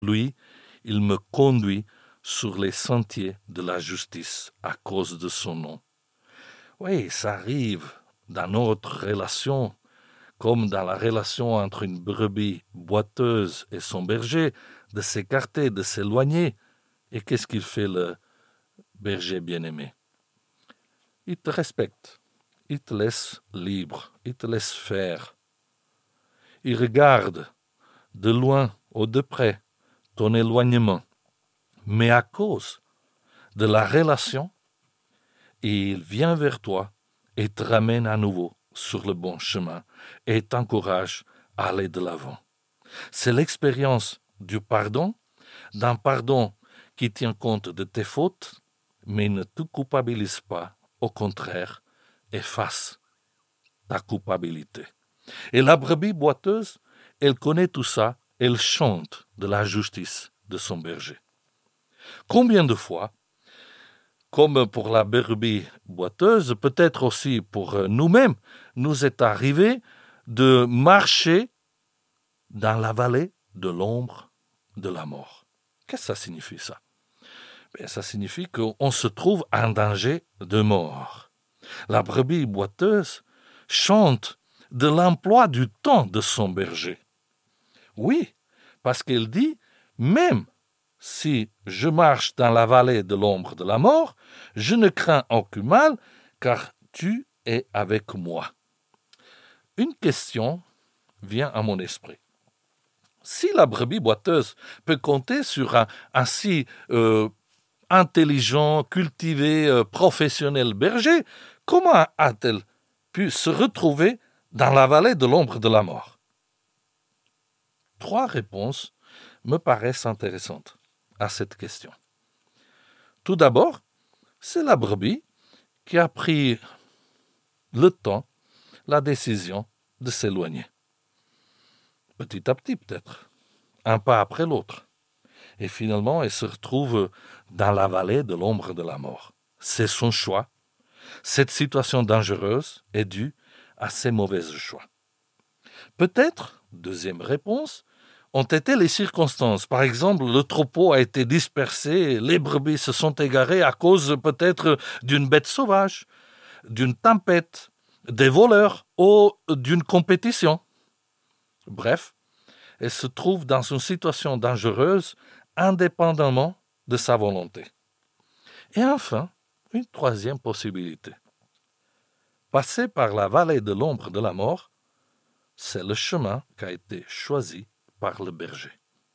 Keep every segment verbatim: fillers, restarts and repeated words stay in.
Lui, il me conduit sur les sentiers de la justice à cause de son nom. Oui, ça arrive dans notre relation, comme dans la relation entre une brebis boiteuse et son berger, de s'écarter, de s'éloigner. Et qu'est-ce qu'il fait le berger bien-aimé? Il te respecte, il te laisse libre, il te laisse faire. Il regarde de loin ou de près ton éloignement. Mais à cause de la relation, il vient vers toi et te ramène à nouveau sur le bon chemin et t'encourage à aller de l'avant. C'est l'expérience du pardon, d'un pardon qui tient compte de tes fautes, mais ne te culpabilise pas, au contraire, efface ta culpabilité. Et la brebis boiteuse, elle connaît tout ça, elle chante de la justice de son berger. Combien de fois, comme pour la brebis boiteuse, peut-être aussi pour nous-mêmes, nous est arrivé de marcher dans la vallée de l'ombre de la mort. Qu'est-ce que ça signifie, ça? Bien, ça signifie qu'on se trouve en danger de mort. La brebis boiteuse chante de l'emploi du temps de son berger. Oui, parce qu'elle dit, même si je marche dans la vallée de l'ombre de la mort, je ne crains aucun mal, car tu es avec moi. Une question vient à mon esprit. Si la brebis boiteuse peut compter sur un, un si euh, intelligent, cultivé, euh, professionnel berger, comment a-t-elle pu se retrouver dans la vallée de l'ombre de la mort? Trois réponses me paraissent intéressantes à cette question. Tout d'abord, c'est la brebis qui a pris le temps, la décision de s'éloigner. Petit à petit peut-être, un pas après l'autre. Et finalement, elle se retrouve dans la vallée de l'ombre de la mort. C'est son choix. Cette situation dangereuse est due à ses mauvais choix. Peut-être, deuxième réponse, ont été les circonstances. Par exemple, le troupeau a été dispersé, les brebis se sont égarées à cause peut-être d'une bête sauvage, d'une tempête, des voleurs ou d'une compétition. Bref, elle se trouve dans une situation dangereuse indépendamment de sa volonté. Et enfin, une troisième possibilité. Passer par la vallée de l'ombre de la mort, c'est le chemin qui a été choisi par le berger.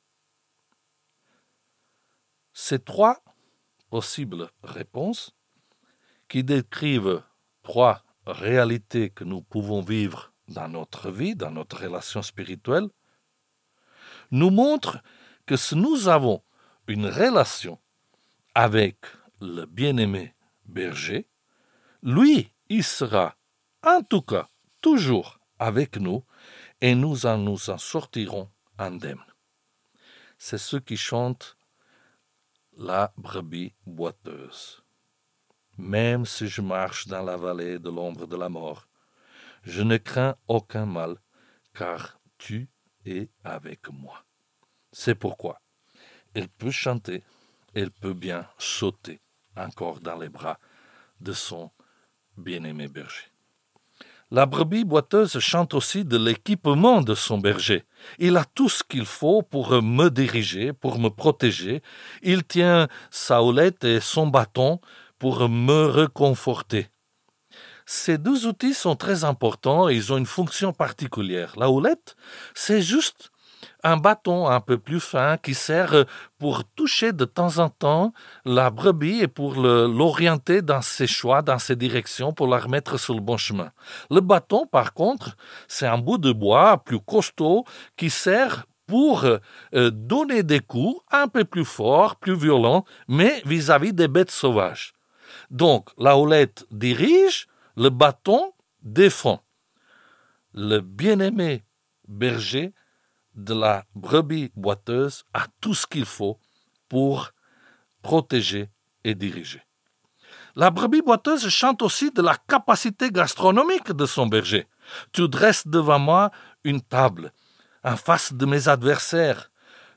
Ces trois possibles réponses, qui décrivent trois réalités que nous pouvons vivre dans notre vie, dans notre relation spirituelle, nous montrent que si nous avons une relation avec le bien-aimé berger, lui, il sera en tout cas toujours avec nous et nous en nous en sortirons indemnes. C'est ce qui chante la brebis boiteuse. Même si je marche dans la vallée de l'ombre de la mort, je ne crains aucun mal, car tu es avec moi. C'est pourquoi elle peut chanter, elle peut bien sauter encore dans les bras de son bien-aimé berger. La brebis boiteuse chante aussi de l'équipement de son berger. Il a tout ce qu'il faut pour me diriger, pour me protéger. Il tient sa houlette et son bâton pour me réconforter. Ces deux outils sont très importants et ils ont une fonction particulière. La houlette, c'est juste un bâton un peu plus fin qui sert pour toucher de temps en temps la brebis et pour le, l'orienter dans ses choix, dans ses directions, pour la remettre sur le bon chemin. Le bâton, par contre, c'est un bout de bois plus costaud qui sert pour euh, donner des coups un peu plus forts, plus violents, mais vis-à-vis des bêtes sauvages. Donc, la houlette dirige, le bâton défend. Le bien-aimé berger de la brebis boiteuse a tout ce qu'il faut pour protéger et diriger. La brebis boiteuse chante aussi de la capacité gastronomique de son berger. Tu dresses devant moi une table, en face de mes adversaires.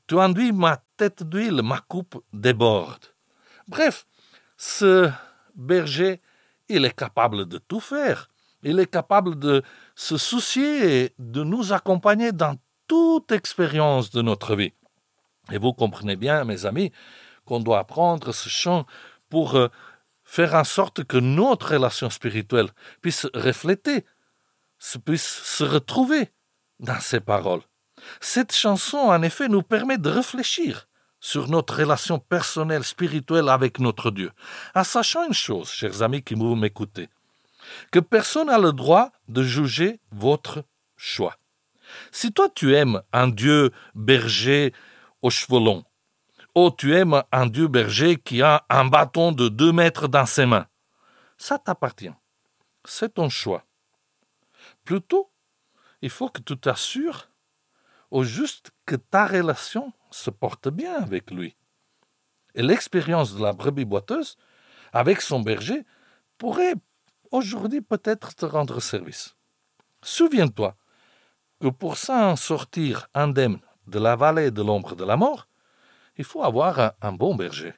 Tu enduis ma tête d'huile, ma coupe déborde. Bref, ce berger, il est capable de tout faire. Il est capable de se soucier et de nous accompagner dans toute expérience de notre vie. Et vous comprenez bien, mes amis, qu'on doit apprendre ce chant pour euh, faire en sorte que notre relation spirituelle puisse refléter, puisse se retrouver dans ces paroles. Cette chanson, en effet, nous permet de réfléchir sur notre relation personnelle, spirituelle avec notre Dieu, en sachant une chose, chers amis qui vous m'écoutez, que personne n'a le droit de juger votre choix. Si toi tu aimes un Dieu berger aux cheveux longs, ou tu aimes un Dieu berger qui a un bâton de deux mètres dans ses mains, ça t'appartient. C'est ton choix. Plutôt, il faut que tu t'assures au juste que ta relation se porte bien avec lui. Et l'expérience de la brebis boiteuse avec son berger pourrait aujourd'hui peut-être te rendre service. Souviens-toi que pour s'en sortir indemne de la vallée de l'ombre de la mort, il faut avoir un, un bon berger.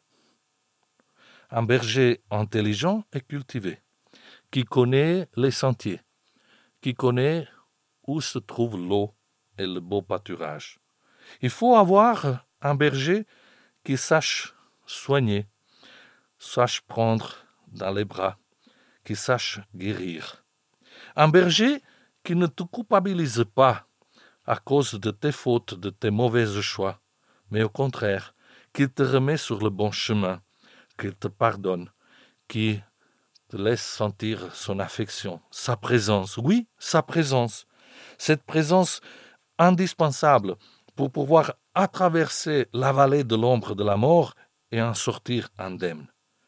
Un berger intelligent et cultivé, qui connaît les sentiers, qui connaît où se trouve l'eau et le beau pâturage. Il faut avoir un berger qui sache soigner, sache prendre dans les bras, qui sache guérir. Un berger qui ne te culpabilise pas à cause de tes fautes, de tes mauvais choix, mais au contraire, qui te remet sur le bon chemin, qui te pardonne, qui te laisse sentir son affection, sa présence. Oui, sa présence. Cette présence indispensable pour pouvoir traverser la vallée de l'ombre de la mort et en sortir indemne.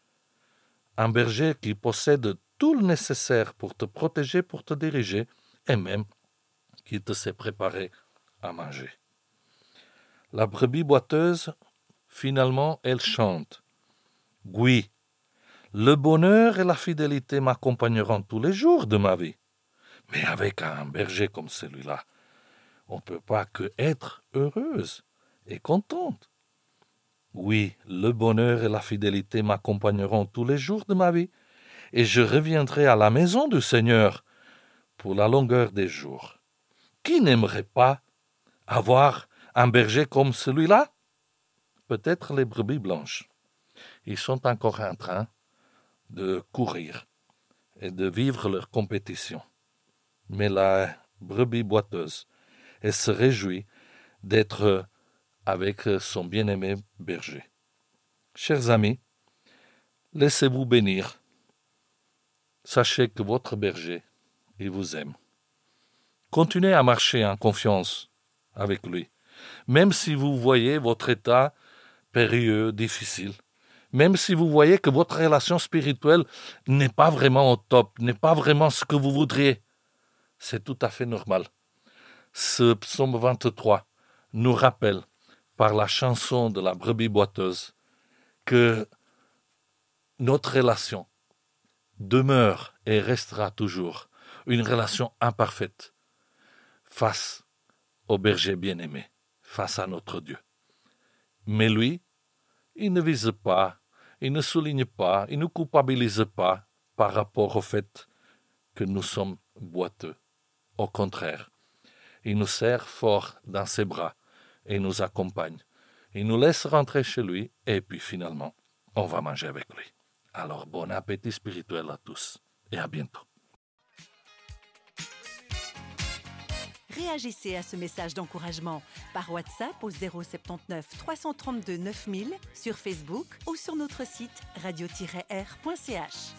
Un berger qui possède tout le nécessaire pour te protéger, pour te diriger, et même qui te sait préparer à manger. La brebis boiteuse, finalement, elle chante. Oui, le bonheur et la fidélité m'accompagneront tous les jours de ma vie. Mais avec un berger comme celui-là, on ne peut pas que être heureuse et contente. Oui, le bonheur et la fidélité m'accompagneront tous les jours de ma vie, et je reviendrai à la maison du Seigneur pour la longueur des jours. Qui n'aimerait pas avoir un berger comme celui-là? Peut-être les brebis blanches. Ils sont encore en train de courir et de vivre leur compétition. Mais la brebis boiteuse, elle se réjouit d'être avec son bien-aimé berger. Chers amis, laissez-vous bénir. Sachez que votre berger, il vous aime. Continuez à marcher en confiance avec lui, même si vous voyez votre état périlleux, difficile, même si vous voyez que votre relation spirituelle n'est pas vraiment au top, n'est pas vraiment ce que vous voudriez. C'est tout à fait normal. Ce psaume vingt-trois nous rappelle, par la chanson de la brebis boiteuse, que notre relation demeure et restera toujours une relation imparfaite face au berger bien-aimé, face à notre Dieu. Mais lui, il ne vise pas, il ne souligne pas, il ne culpabilise pas par rapport au fait que nous sommes boiteux. Au contraire, il nous serre fort dans ses bras et nous accompagne. Il nous laisse rentrer chez lui et puis finalement, on va manger avec lui. Alors, bon appétit spirituel à tous et à bientôt. Réagissez à ce message d'encouragement par WhatsApp au zéro soixante-neuf trois cent trente-deux neuf mille, sur Facebook ou sur notre site radio tiret r point c h.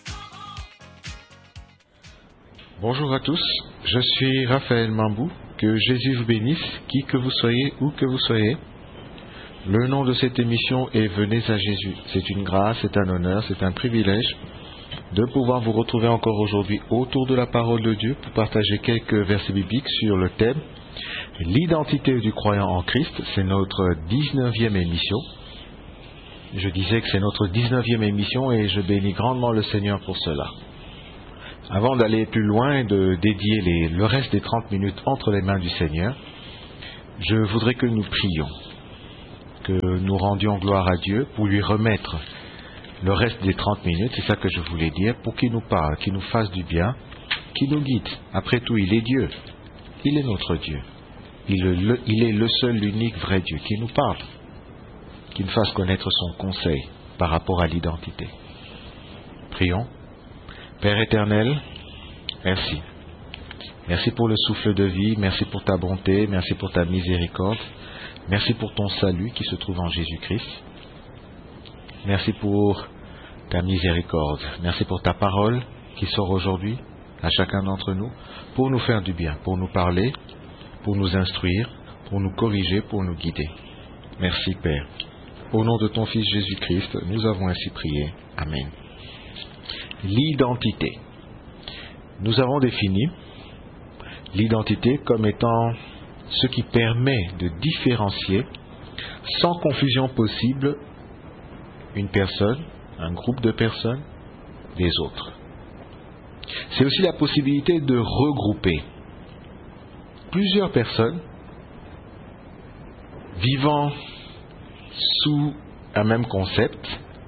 Bonjour à tous, je suis Raphaël Mambou. Que Jésus vous bénisse, qui que vous soyez, où que vous soyez. Le nom de cette émission est Venez à Jésus. C'est une grâce, c'est un honneur, c'est un privilège de pouvoir vous retrouver encore aujourd'hui autour de la parole de Dieu pour partager quelques versets bibliques sur le thème l'identité du croyant en Christ. C'est notre dix-neuvième émission. Je disais que c'est notre dix-neuvième émission et je bénis grandement le Seigneur pour cela. Avant d'aller plus loin et de dédier les, le reste des trente minutes entre les mains du Seigneur, je voudrais que nous prions. que nous rendions gloire à Dieu pour lui remettre le reste des trente minutes, c'est ça que je voulais dire, pour qu'il nous parle, qu'il nous fasse du bien, qu'il nous guide. Après tout, il est Dieu. Il est notre Dieu. Il est le, il est le seul, l'unique, vrai Dieu qui nous parle, qui nous fasse connaître son conseil par rapport à l'identité. Prions. Père éternel, merci. Merci pour le souffle de vie, merci pour ta bonté, merci pour ta miséricorde, merci pour ton salut qui se trouve en Jésus-Christ. Merci pour ta miséricorde, merci pour ta parole qui sort aujourd'hui à chacun d'entre nous pour nous faire du bien, pour nous parler, pour nous instruire, pour nous corriger, pour nous guider. Merci Père. Au nom de ton Fils Jésus-Christ, nous avons ainsi prié. Amen. L'identité. Nous avons défini l'identité comme étant ce qui permet de différencier sans confusion possible une personne, un groupe de personnes des autres. C'est aussi la possibilité de regrouper plusieurs personnes vivant sous un même concept,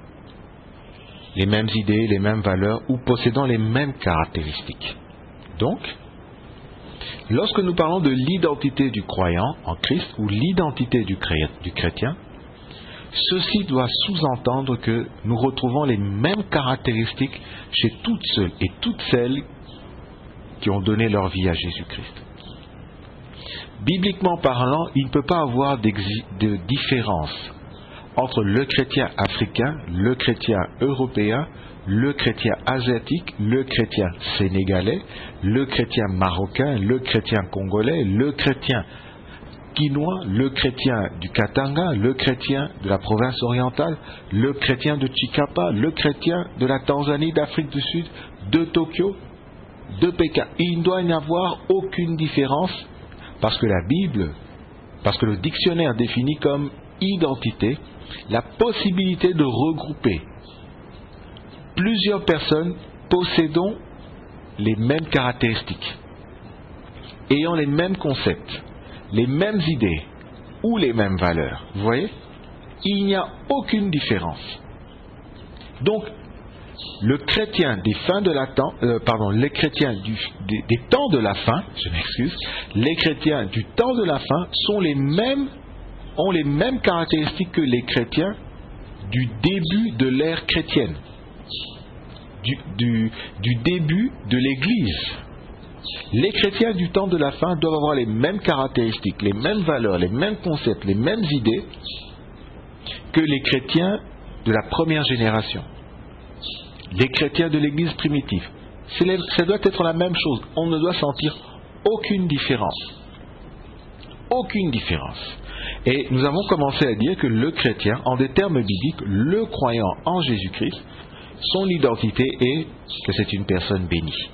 les mêmes idées, les mêmes valeurs ou possédant les mêmes caractéristiques. Donc, lorsque nous parlons de l'identité du croyant en Christ ou l'identité du, cré- du chrétien, ceci doit sous-entendre que nous retrouvons les mêmes caractéristiques chez toutes celles et toutes celles qui ont donné leur vie à Jésus-Christ. Bibliquement parlant, il ne peut pas avoir de différence entre le chrétien africain, le chrétien européen, le chrétien asiatique, le chrétien sénégalais, le chrétien marocain, le chrétien congolais, le chrétien quinois, le chrétien du Katanga, le chrétien de la province orientale, le chrétien de Chikapa, le chrétien de la Tanzanie, d'Afrique du Sud, de Tokyo, de Pékin. Il ne doit y avoir aucune différence parce que la Bible, parce que le dictionnaire définit comme identité la possibilité de regrouper plusieurs personnes possédant les mêmes caractéristiques, ayant les mêmes concepts, les mêmes idées ou les mêmes valeurs. Vous voyez? Il n'y a aucune différence. Donc, le chrétien des fins de la temps, euh, pardon, les chrétiens du, des, des temps de la fin, je m'excuse, les chrétiens du temps de la fin sont les mêmes, ont les mêmes caractéristiques que les chrétiens du début de l'ère chrétienne, du, du, du début de l'Église. Les chrétiens du temps de la fin doivent avoir les mêmes caractéristiques, les mêmes valeurs, les mêmes concepts, les mêmes idées que les chrétiens de la première génération, les chrétiens de l'Église primitive. Les, ça doit être la même chose. On ne doit sentir aucune différence. Aucune différence. Et nous avons commencé à dire que le chrétien, en des termes bibliques, le croyant en Jésus-Christ, son identité est que c'est une personne bénie.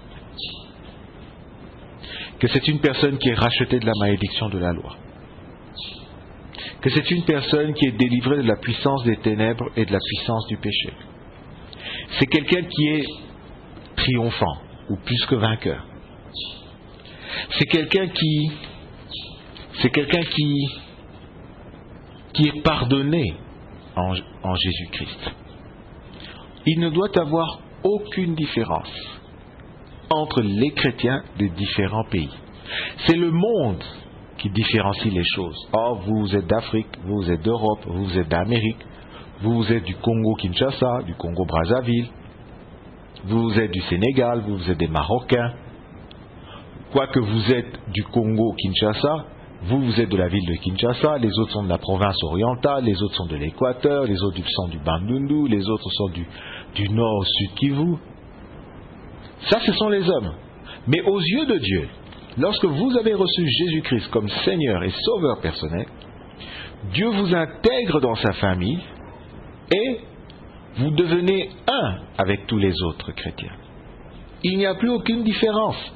Que c'est une personne qui est rachetée de la malédiction de la loi. Que c'est une personne qui est délivrée de la puissance des ténèbres et de la puissance du péché. C'est quelqu'un qui est triomphant, ou plus que vainqueur. C'est quelqu'un qui, c'est quelqu'un qui, qui est pardonné en, en Jésus-Christ. Il ne doit avoir aucune différence entre les chrétiens de différents pays. C'est le monde qui différencie les choses. Oh, vous êtes d'Afrique, vous êtes d'Europe, vous êtes d'Amérique, vous êtes du Congo-Kinshasa, du Congo-Brazzaville, vous êtes du Sénégal, vous êtes des Marocains. Quoique vous êtes du Congo-Kinshasa, vous, vous êtes de la ville de Kinshasa, les autres sont de la province orientale, les autres sont de l'Équateur, les autres sont du Bandundu, les autres sont du, du nord au sud Kivu. Ça, ce sont les hommes. Mais aux yeux de Dieu, lorsque vous avez reçu Jésus-Christ comme Seigneur et Sauveur personnel, Dieu vous intègre dans sa famille et vous devenez un avec tous les autres chrétiens. Il n'y a plus aucune différence.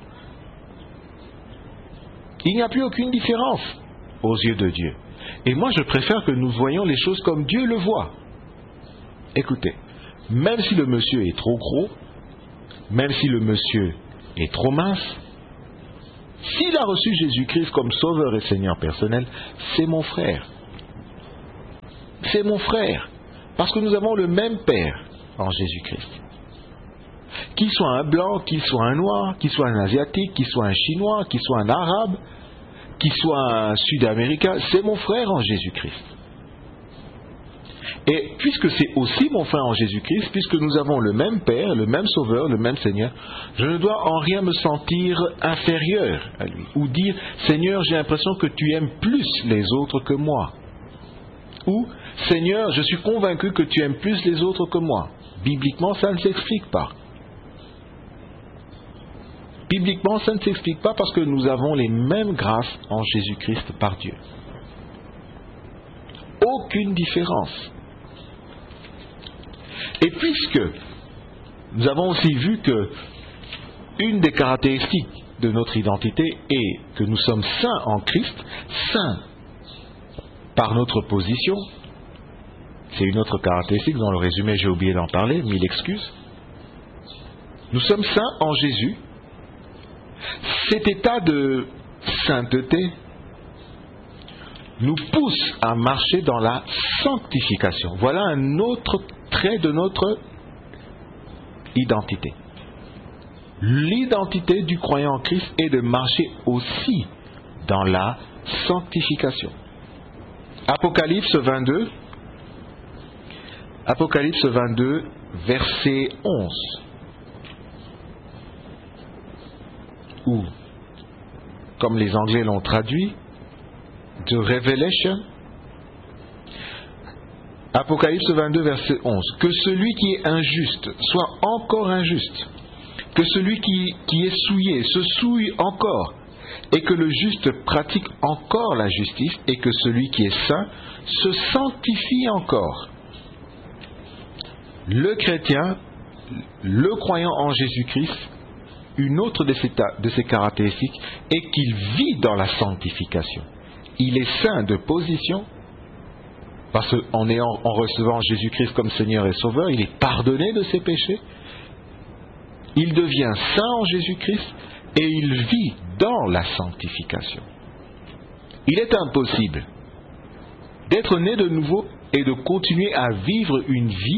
Il n'y a plus aucune différence aux yeux de Dieu. Et moi, je préfère que nous voyions les choses comme Dieu le voit. Écoutez, même si le monsieur est trop gros, même si le monsieur est trop mince, s'il a reçu Jésus-Christ comme Sauveur et Seigneur personnel, c'est mon frère. c'est mon frère. Parce que nous avons le même Père en Jésus-Christ. Qu'il soit un blanc, qu'il soit un noir, qu'il soit un asiatique, qu'il soit un chinois, qu'il soit un arabe, qu'il soit un sud-américain, c'est mon frère en Jésus-Christ. Et puisque c'est aussi mon frère en Jésus-Christ, puisque nous avons le même Père, le même Sauveur, le même Seigneur, je ne dois en rien me sentir inférieur à lui. Ou dire, Seigneur, j'ai l'impression que tu aimes plus les autres que moi. Ou, Seigneur, je suis convaincu que tu aimes plus les autres que moi. Bibliquement, ça ne s'explique pas. Bibliquement, ça ne s'explique pas parce que nous avons les mêmes grâces en Jésus-Christ par Dieu. Aucune différence. Et puisque nous avons aussi vu que une des caractéristiques de notre identité est que nous sommes saints en Christ, saints par notre position, c'est une autre caractéristique, dans le résumé j'ai oublié d'en parler, mille excuses. Nous sommes saints en Jésus. Cet état de sainteté nous pousse à marcher dans la sanctification. Voilà un autre trait de notre identité. L'identité du croyant en Christ est de marcher aussi dans la sanctification. Apocalypse vingt-deux, Apocalypse vingt-deux, verset onze. Ou, comme les Anglais l'ont traduit, The Revelation. Apocalypse vingt-deux, verset onze. Que celui qui est injuste soit encore injuste. Que celui qui, qui est souillé se souille encore. Et que le juste pratique encore la justice. Et que celui qui est saint se sanctifie encore. Le chrétien, le croyant en Jésus-Christ, une autre de ses, de ses caractéristiques est qu'il vit dans la sanctification. Il est saint de position, parce qu'en ayant, en recevant Jésus-Christ comme Seigneur et Sauveur, il est pardonné de ses péchés. Il devient saint en Jésus-Christ et il vit dans la sanctification. Il est impossible d'être né de nouveau et de continuer à vivre une vie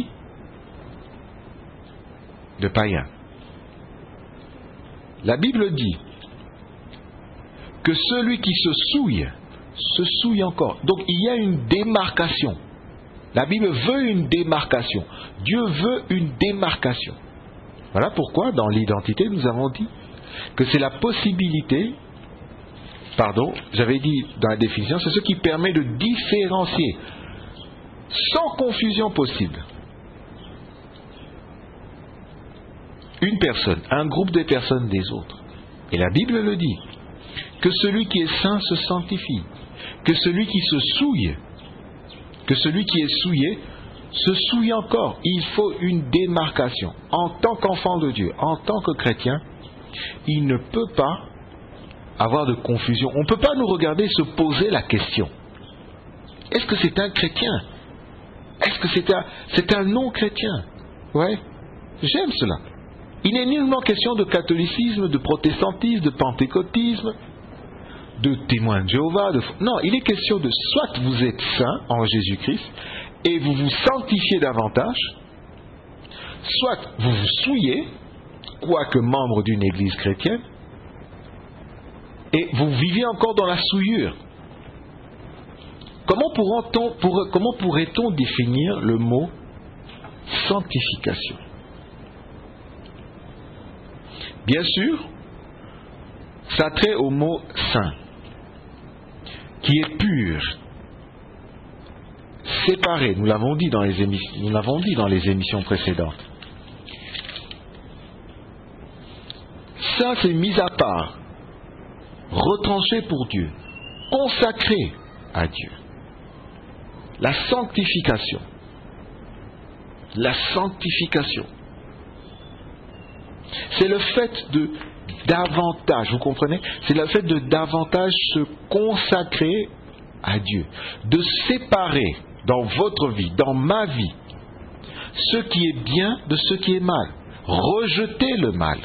de païen. La Bible dit que celui qui se souille, se souille encore. Donc il y a une démarcation. La Bible veut une démarcation. Dieu veut une démarcation. Voilà pourquoi dans l'identité nous avons dit que c'est la possibilité, pardon, j'avais dit dans la définition, c'est ce qui permet de différencier sans confusion possible une personne, un groupe de personnes des autres. Et la Bible le dit, que celui qui est saint se sanctifie, que celui qui se souille, que celui qui est souillé se souille encore. Il faut une démarcation. En tant qu'enfant de Dieu, en tant que chrétien, il ne peut pas avoir de confusion. On ne peut pas nous regarder et se poser la question. Est-ce que c'est un chrétien? Est-ce que c'est un, c'est un non-chrétien? Ouais, j'aime cela. Il n'est nullement question de catholicisme, de protestantisme, de pentecôtisme, de témoins de Jéhovah. De... Non, il est question de soit vous êtes saint en Jésus-Christ et vous vous sanctifiez davantage, soit vous vous souillez, quoique membre d'une église chrétienne, et vous vivez encore dans la souillure. Comment, pourra-t-on, pour, comment pourrait-on définir le mot sanctification? Bien sûr, ça a trait au mot saint, qui est pur, séparé. Nous l'avons dit dans les émissions, nous l'avons dit dans les émissions précédentes. Ça, c'est mis à part, retranché pour Dieu, consacré à Dieu. La sanctification. La sanctification. C'est le fait de davantage, vous comprenez? C'est le fait de davantage se consacrer à Dieu, de séparer dans votre vie, dans ma vie, ce qui est bien de ce qui est mal, rejeter le mal,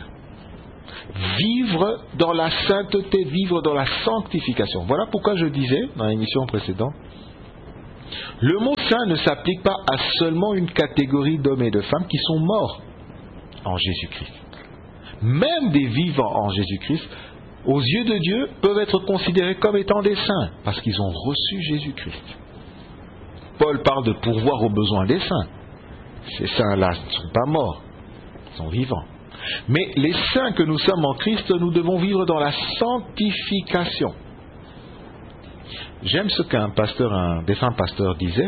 vivre dans la sainteté, vivre dans la sanctification. Voilà pourquoi je disais dans l'émission précédente, le mot saints ne s'applique pas à seulement une catégorie d'hommes et de femmes qui sont morts en Jésus-Christ. Même des vivants en Jésus-Christ, aux yeux de Dieu, peuvent être considérés comme étant des saints, parce qu'ils ont reçu Jésus-Christ. Paul parle de pourvoir aux besoins des saints. Ces saints-là ne sont pas morts, ils sont vivants. Mais les saints que nous sommes en Christ, nous devons vivre dans la sanctification. J'aime ce qu'un pasteur, un défunt pasteur disait.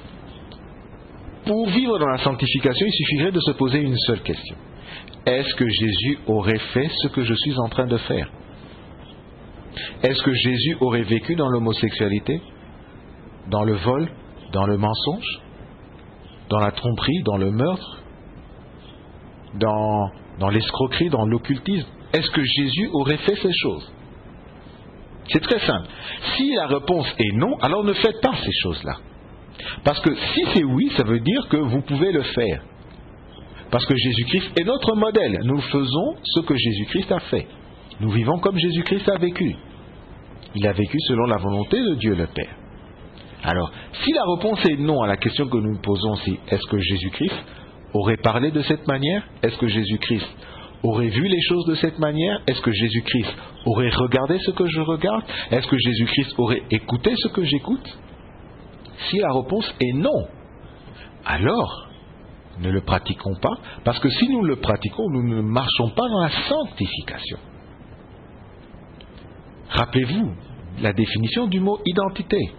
Pour vivre dans la sanctification, il suffirait de se poser une seule question. Est-ce que Jésus aurait fait ce que je suis en train de faire? Est-ce que Jésus aurait vécu dans l'homosexualité, dans le vol, dans le mensonge, dans la tromperie, dans le meurtre, dans, dans l'escroquerie, dans l'occultisme? Est-ce que Jésus aurait fait ces choses? C'est très simple. Si la réponse est non, alors ne faites pas ces choses-là. Parce que si c'est oui, ça veut dire que vous pouvez le faire. Parce que Jésus-Christ est notre modèle. Nous faisons ce que Jésus-Christ a fait. Nous vivons comme Jésus-Christ a vécu. Il a vécu selon la volonté de Dieu le Père. Alors, si la réponse est non à la question que nous nous posons, c'est est-ce que Jésus-Christ aurait parlé de cette manière? Est-ce que Jésus-Christ aurait vu les choses de cette manière? Est-ce que Jésus-Christ aurait regardé ce que je regarde? Est-ce que Jésus-Christ aurait écouté ce que j'écoute? Si la réponse est non, alors ne le pratiquons pas, parce que si nous le pratiquons, nous ne marchons pas dans la sanctification. Rappelez-vous la définition du mot identité.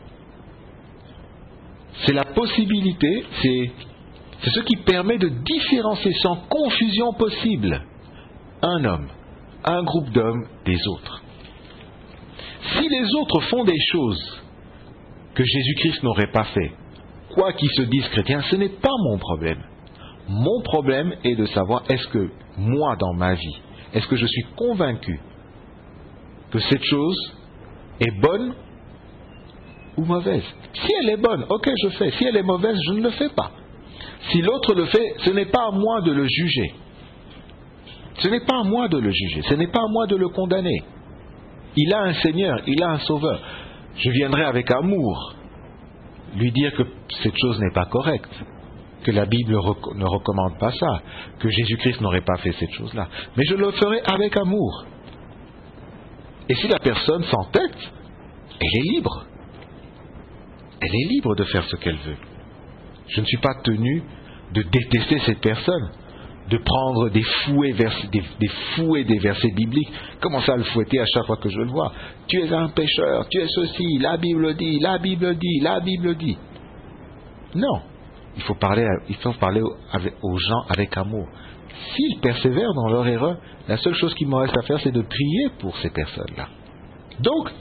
C'est la possibilité, c'est, c'est ce qui permet de différencier sans confusion possible un homme, un groupe d'hommes des autres. Si les autres font des choses que Jésus-Christ n'aurait pas fait, quoi qu'ils se disent chrétiens, ce n'est pas mon problème. Mon problème est de savoir, est-ce que moi, dans ma vie, est-ce que je suis convaincu que cette chose est bonne ou mauvaise? Si elle est bonne, ok, je fais. Si elle est mauvaise, je ne le fais pas. Si l'autre le fait, ce n'est pas à moi de le juger. Ce n'est pas à moi de le juger. Ce n'est pas à moi de le condamner. Il a un Seigneur, il a un Sauveur. Je viendrai avec amour lui dire que cette chose n'est pas correcte, que la Bible ne recommande pas ça, que Jésus-Christ n'aurait pas fait cette chose-là. Mais je le ferai avec amour. Et si la personne s'entête, elle est libre. Elle est libre de faire ce qu'elle veut. Je ne suis pas tenu de détester cette personne, de prendre des fouets, vers, des, des fouets des versets bibliques, commencer à le fouetter à chaque fois que je le vois. Tu es un pécheur, tu es ceci, la Bible dit, la Bible dit, la Bible dit. Non, il faut parler, il faut parler aux gens avec amour. S'ils persévèrent dans leur erreur, la seule chose qu'il me reste à faire, c'est de prier pour ces personnes-là. Donc,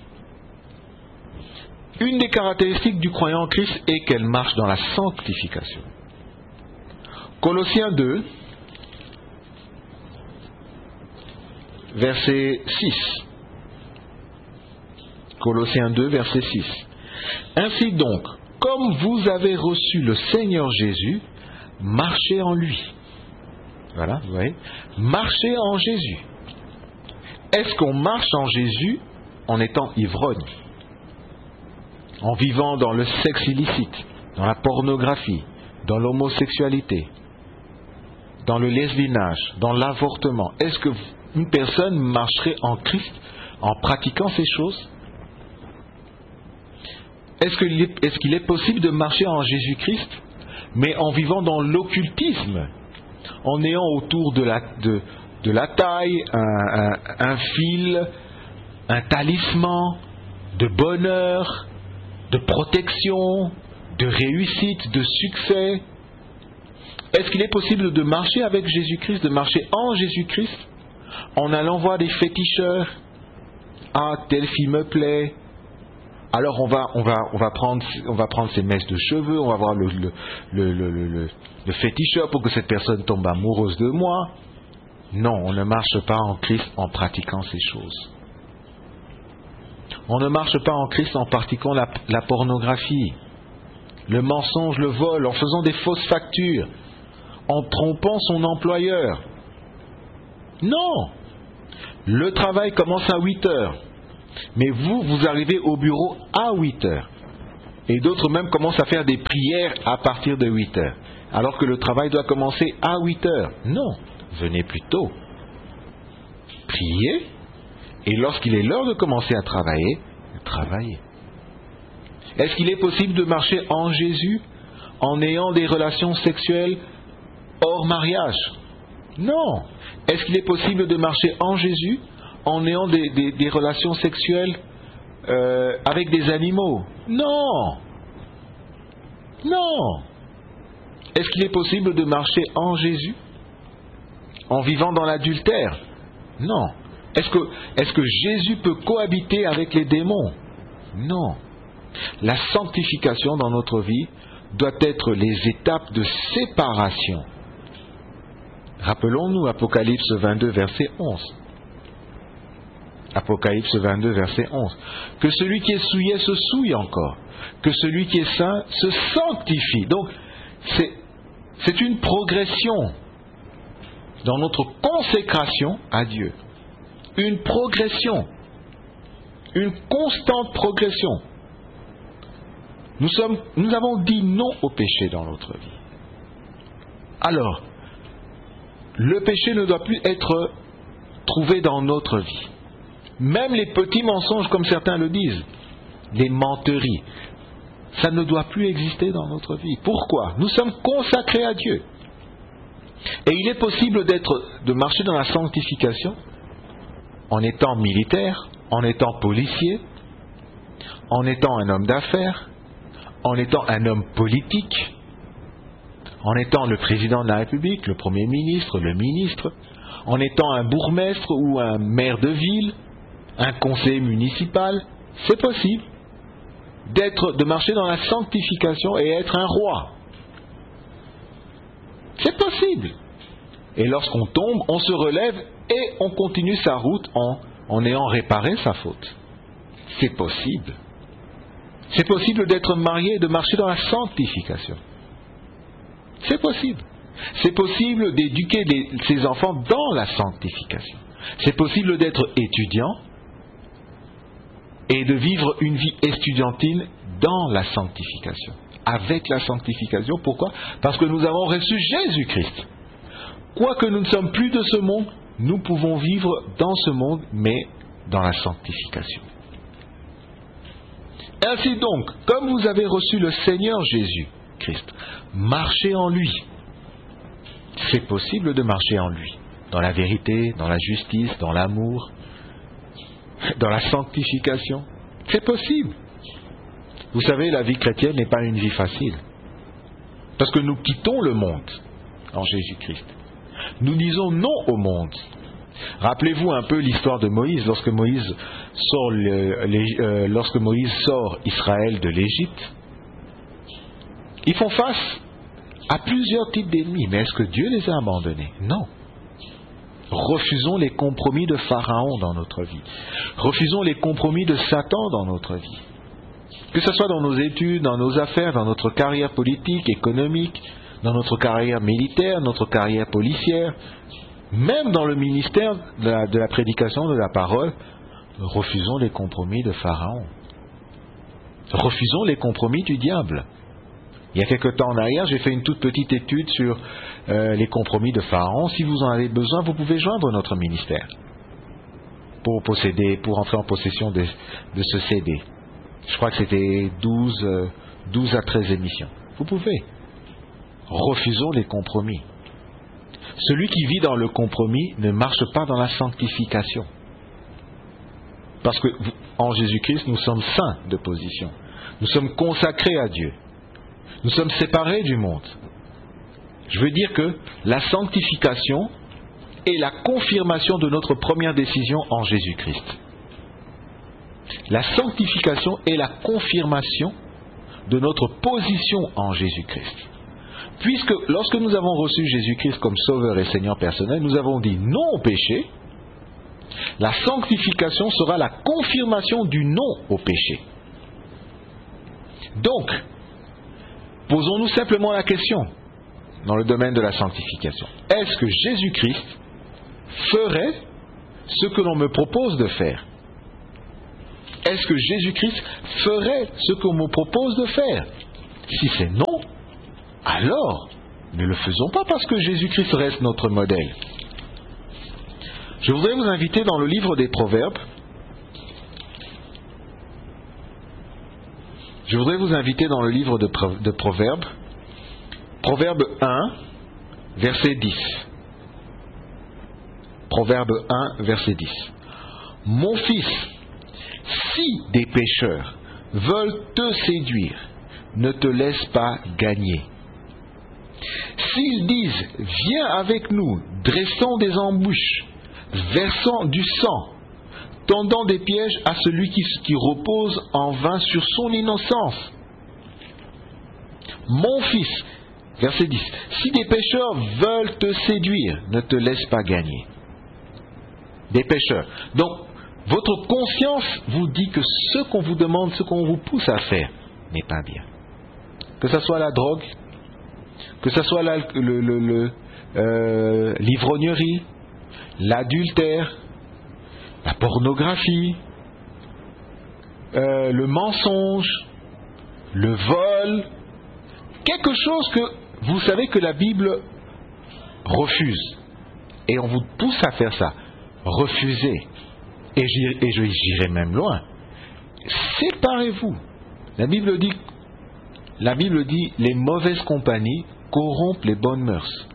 une des caractéristiques du croyant en Christ est qu'elle marche dans la sanctification. Colossiens deux, verset six. Colossiens deux, verset six. Ainsi donc, comme vous avez reçu le Seigneur Jésus, marchez en lui. Voilà, vous voyez. Marchez en Jésus. Est-ce qu'on marche en Jésus en étant ivrogne, en vivant dans le sexe illicite, dans la pornographie, dans l'homosexualité, dans le lesbiennage, dans l'avortement? Est-ce qu'une personne marcherait en Christ en pratiquant ces choses? Est-ce qu'il est, est-ce qu'il est possible de marcher en Jésus-Christ, mais en vivant dans l'occultisme, en ayant autour de la, de, de la taille un, un, un fil, un talisman de bonheur, de protection, de réussite, de succès? Est-ce qu'il est possible de marcher avec Jésus-Christ, de marcher en Jésus-Christ, en allant voir des féticheurs? Ah, telle fille me plaît. Alors on va, on va, on va prendre, on va prendre ses mèches de cheveux, on va voir le, le, le, le, le, le féticheur pour que cette personne tombe amoureuse de moi. Non, on ne marche pas en Christ en pratiquant ces choses. On ne marche pas en Christ en pratiquant la, la pornographie, le mensonge, le vol, en faisant des fausses factures, en trompant son employeur. Non! Le travail commence à huit heures, mais vous, vous arrivez au bureau à huit heures. Et d'autres même commencent à faire des prières à partir de huit heures, alors que le travail doit commencer à huit heures. Non, venez plus tôt. Priez, et lorsqu'il est l'heure de commencer à travailler, travaillez. Est-ce qu'il est possible de marcher en Jésus en ayant des relations sexuelles hors mariage? Non. Est-ce qu'il est possible de marcher en Jésus en ayant des, des, des relations sexuelles euh, avec des animaux? Non. Non. Est-ce qu'il est possible de marcher en Jésus en vivant dans l'adultère? Non. Est-ce que, est-ce que Jésus peut cohabiter avec les démons? Non. La sanctification dans notre vie doit être les étapes de séparation. Rappelons-nous Apocalypse vingt-deux, verset onze. Apocalypse vingt-deux, verset onze. Que celui qui est souillé se souille encore. Que celui qui est saint se sanctifie. Donc, c'est, c'est une progression dans notre consécration à Dieu. Une progression. Une constante progression. Nous, sommes, nous avons dit non au péché dans notre vie. Alors, le péché ne doit plus être trouvé dans notre vie. Même les petits mensonges, comme certains le disent, les menteries, ça ne doit plus exister dans notre vie. Pourquoi? Nous sommes consacrés à Dieu. Et il est possible d'être, de marcher dans la sanctification en étant militaire, en étant policier, en étant un homme d'affaires, en étant un homme politique, en étant le président de la République, le premier ministre, le ministre, en étant un bourgmestre ou un maire de ville, un conseiller municipal. C'est possible d'être, de marcher dans la sanctification et être un roi. C'est possible. Et lorsqu'on tombe, on se relève et on continue sa route en, en ayant réparé sa faute. C'est possible. C'est possible d'être marié et de marcher dans la sanctification. C'est possible. C'est possible d'éduquer les, ses enfants dans la sanctification. C'est possible d'être étudiant et de vivre une vie estudiantine dans la sanctification. Avec la sanctification, pourquoi? Parce que nous avons reçu Jésus-Christ. Quoique nous ne sommes plus de ce monde, nous pouvons vivre dans ce monde, mais dans la sanctification. Ainsi donc, comme vous avez reçu le Seigneur Jésus-Christ, marchez en lui. C'est possible de marcher en lui, dans la vérité, dans la justice, dans l'amour, dans la sanctification. C'est possible. Vous savez, la vie chrétienne n'est pas une vie facile. Parce que nous quittons le monde en Jésus-Christ. Nous disons non au monde. Rappelez-vous un peu l'histoire de Moïse. Lorsque Moïse sort, le, les, euh, lorsque Moïse sort Israël de l'Égypte, ils font face à plusieurs types d'ennemis. Mais est-ce que Dieu les a abandonnés? Non. Refusons les compromis de Pharaon dans notre vie. Refusons les compromis de Satan dans notre vie. Que ce soit dans nos études, dans nos affaires, dans notre carrière politique, économique, dans notre carrière militaire, notre carrière policière, même dans le ministère de la, de la prédication de la parole, refusons les compromis de Pharaon. Refusons les compromis du diable. Il y a quelque temps en arrière, j'ai fait une toute petite étude sur euh, les compromis de Pharaon. Si vous en avez besoin, vous pouvez joindre notre ministère pour posséder, pour entrer en possession de, de ce C D. Je crois que c'était douze, euh, douze à treize émissions. Vous pouvez. Refusons les compromis. Celui qui vit dans le compromis ne marche pas dans la sanctification. Parce que en Jésus-Christ, nous sommes saints de position. Nous sommes consacrés à Dieu. Nous sommes séparés du monde. Je veux dire que la sanctification est la confirmation de notre première décision en Jésus-Christ. La sanctification est la confirmation de notre position en Jésus-Christ. Puisque lorsque nous avons reçu Jésus-Christ comme Sauveur et Seigneur personnel, nous avons dit non au péché, la sanctification sera la confirmation du non au péché. Donc, posons-nous simplement la question dans le domaine de la sanctification. Est-ce que Jésus-Christ ferait ce que l'on me propose de faire? Est-ce que Jésus-Christ ferait ce qu'on me propose de faire? Si c'est non, alors ne le faisons pas parce que Jésus-Christ reste notre modèle. Je voudrais vous inviter dans le livre des Proverbes. Je voudrais vous inviter dans le livre de, Pro- de Proverbes. Proverbe un, verset dix. Proverbe un, verset dix. Mon fils, si des pécheurs veulent te séduire, ne te laisse pas gagner. S'ils disent, viens avec nous, dressons des embûches, versant du sang, tendant des pièges à celui qui, qui repose en vain sur son innocence. Mon fils, verset dix, si des pécheurs veulent te séduire, ne te laisse pas gagner. Des pécheurs. Donc, votre conscience vous dit que ce qu'on vous demande, ce qu'on vous pousse à faire, n'est pas bien. Que ce soit la drogue, que ce soit la, le, le, le, euh, l'ivrognerie, l'adultère, la pornographie, euh, le mensonge, le vol, quelque chose que vous savez que la Bible refuse. Et on vous pousse à faire ça. Refusez. Et, j'irai, et je, j'irai même loin. Séparez-vous. La Bible dit, la Bible dit, les mauvaises compagnies corrompent les bonnes mœurs.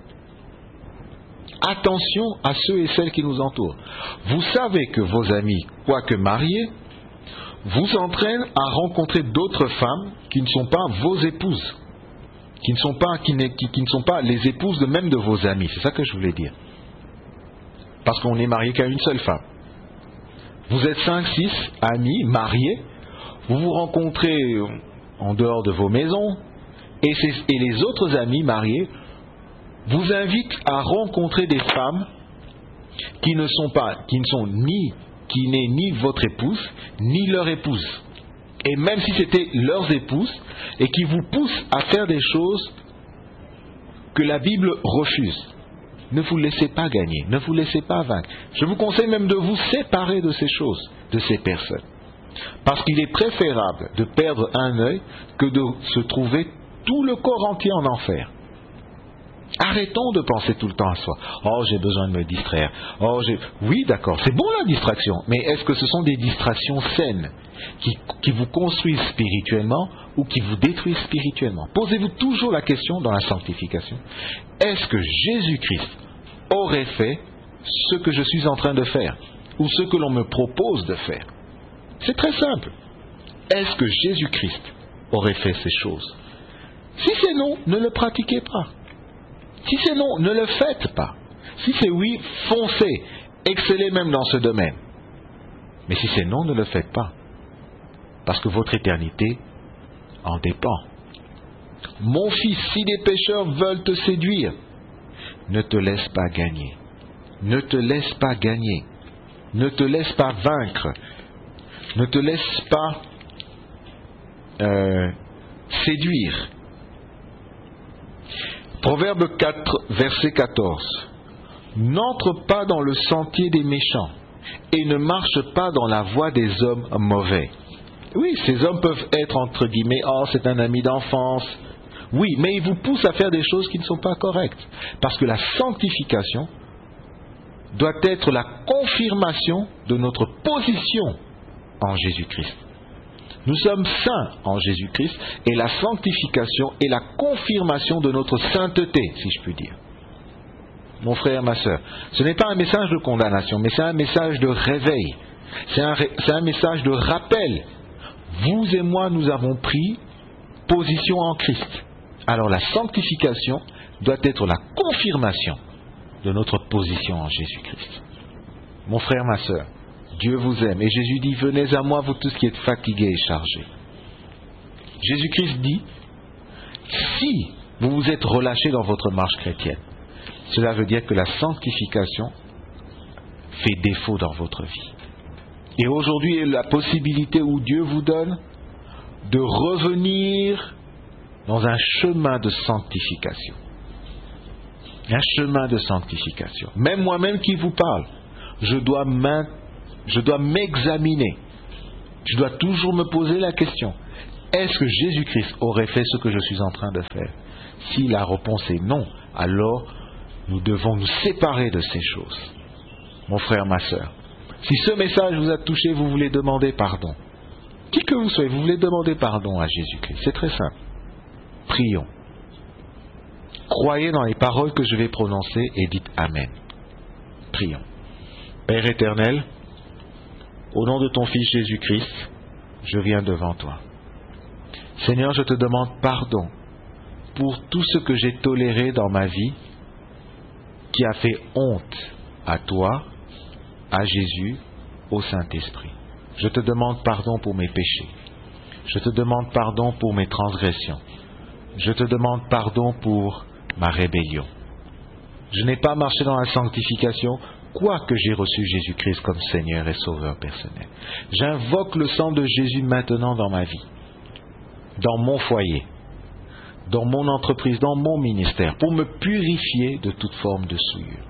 Attention à ceux et celles qui nous entourent. Vous savez que vos amis, quoique mariés, vous entraînent à rencontrer d'autres femmes qui ne sont pas vos épouses, qui ne sont pas, qui ne, qui, qui ne sont pas les épouses de même de vos amis. C'est ça que je voulais dire. Parce qu'on n'est marié qu'à une seule femme. Vous êtes cinq, six amis mariés, vous vous rencontrez en dehors de vos maisons, et, et les autres amis mariés vous invitent à rencontrer des femmes qui ne sont pas, qui ne sont ni, qui n'est ni votre épouse, ni leur épouse. Et même si c'était leurs épouses, et qui vous poussent à faire des choses que la Bible refuse. Ne vous laissez pas gagner, ne vous laissez pas vaincre. Je vous conseille même de vous séparer de ces choses, de ces personnes. Parce qu'il est préférable de perdre un œil que de se trouver tout le corps entier en enfer. Arrêtons de penser tout le temps à soi. Oh, j'ai besoin de me distraire. Oh, j'ai... Oui, d'accord, c'est bon la distraction, mais est-ce que ce sont des distractions saines qui, qui vous construisent spirituellement ou qui vous détruisent spirituellement? Posez-vous toujours la question dans la sanctification. Est-ce que Jésus-Christ aurait fait ce que je suis en train de faire ou ce que l'on me propose de faire? C'est très simple. Est-ce que Jésus-Christ aurait fait ces choses? Si c'est non, ne le pratiquez pas. Si c'est non, ne le faites pas. Si c'est oui, foncez, excellez même dans ce domaine. Mais si c'est non, ne le faites pas. Parce que votre éternité en dépend. Mon fils, si des pécheurs veulent te séduire, ne te laisse pas gagner. Ne te laisse pas gagner. Ne te laisse pas vaincre. Ne te laisse pas euh, séduire. Proverbe quatre, verset quatorze. N'entre pas dans le sentier des méchants et ne marche pas dans la voie des hommes mauvais. Oui, ces hommes peuvent être entre guillemets, oh, c'est un ami d'enfance. Oui, mais ils vous poussent à faire des choses qui ne sont pas correctes. Parce que la sanctification doit être la confirmation de notre position en Jésus-Christ. Nous sommes saints en Jésus-Christ et la sanctification est la confirmation de notre sainteté, si je puis dire. Mon frère, ma sœur, ce n'est pas un message de condamnation, mais c'est un message de réveil. C'est un, c'est un message de rappel. Vous et moi, nous avons pris position en Christ. Alors la sanctification doit être la confirmation de notre position en Jésus-Christ. Mon frère, ma sœur, Dieu vous aime. Et Jésus dit, venez à moi, vous tous qui êtes fatigués et chargés. Jésus-Christ dit, si vous vous êtes relâchés dans votre marche chrétienne, cela veut dire que la sanctification fait défaut dans votre vie. Et aujourd'hui, la possibilité où Dieu vous donne de revenir dans un chemin de sanctification. Un chemin de sanctification. Même moi-même qui vous parle, je dois, je dois m'examiner Je dois toujours me poser la question, est-ce que Jésus-Christ aurait fait ce que je suis en train de faire? Si la réponse est non, alors nous devons nous séparer de ces choses. Mon frère, ma sœur, si ce message vous a touché, vous voulez demander pardon. Qui que vous soyez, vous voulez demander pardon à Jésus-Christ. C'est très simple. Prions. Croyez dans les paroles que je vais prononcer et dites Amen. Prions. Père éternel, au nom de ton Fils Jésus-Christ, je viens devant toi. Seigneur, je te demande pardon pour tout ce que j'ai toléré dans ma vie qui a fait honte à toi, à Jésus, au Saint-Esprit. Je te demande pardon pour mes péchés. Je te demande pardon pour mes transgressions. Je te demande pardon pour ma rébellion. Je n'ai pas marché dans la sanctification, quoique j'ai reçu Jésus-Christ comme Seigneur et Sauveur personnel. J'invoque le sang de Jésus maintenant dans ma vie, dans mon foyer, dans mon entreprise, dans mon ministère, pour me purifier de toute forme de souillure.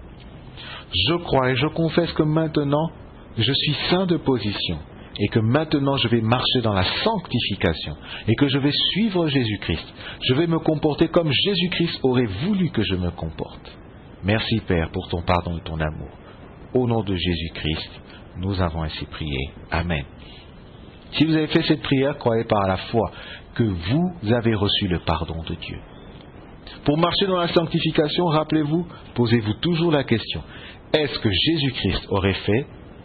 Je crois et je confesse que maintenant, je suis saint de position et que maintenant je vais marcher dans la sanctification et que je vais suivre Jésus-Christ. Je vais me comporter comme Jésus-Christ aurait voulu que je me comporte. Merci Père pour ton pardon et ton amour. Au nom de Jésus-Christ, nous avons ainsi prié. Amen. Si vous avez fait cette prière, croyez par la foi que vous avez reçu le pardon de Dieu. Pour marcher dans la sanctification, rappelez-vous, posez-vous toujours la question, est-ce que Jésus-Christ aurait fait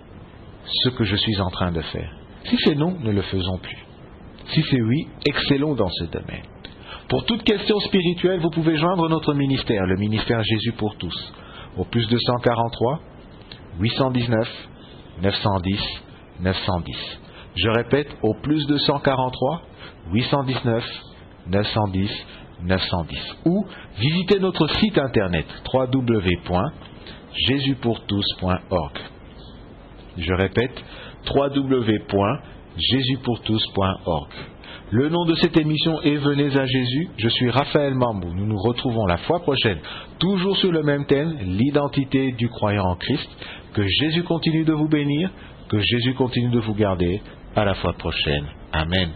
ce que je suis en train de faire? Si c'est non, ne le faisons plus. Si c'est oui, excellons dans ce domaine. Pour toute question spirituelle, vous pouvez joindre notre ministère, le ministère Jésus pour tous, au plus deux cent quarante-trois, huit cent dix-neuf, neuf cent dix, neuf cent dix. Je répète, au plus deux cent quarante-trois, huit cent dix-neuf, neuf cent dix, neuf cent dix. Ou visitez notre site internet w w w point jésus pour tous point org. Je répète, w w w point jésus pour tous point org. Le nom de cette émission est Venez à Jésus. Je suis Raphaël Mambou. Nous nous retrouvons la fois prochaine, toujours sur le même thème, l'identité du croyant en Christ. Que Jésus continue de vous bénir, que Jésus continue de vous garder. À la fois prochaine. Amen.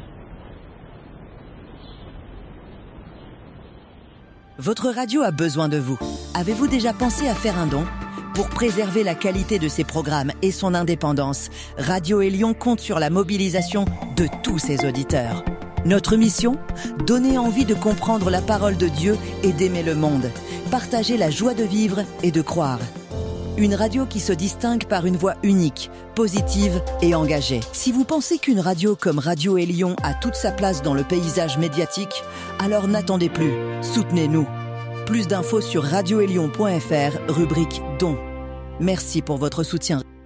Votre radio a besoin de vous. Avez-vous déjà pensé à faire un don ? Pour préserver la qualité de ses programmes et son indépendance, Radio Élion compte sur la mobilisation de tous ses auditeurs. Notre mission ? Donner envie de comprendre la parole de Dieu et d'aimer le monde. Partager la joie de vivre et de croire. Une radio qui se distingue par une voix unique, positive et engagée. Si vous pensez qu'une radio comme Radio Élion a toute sa place dans le paysage médiatique, alors n'attendez plus, soutenez-nous. Plus d'infos sur radio élion point f r, rubrique Dons. Merci pour votre soutien.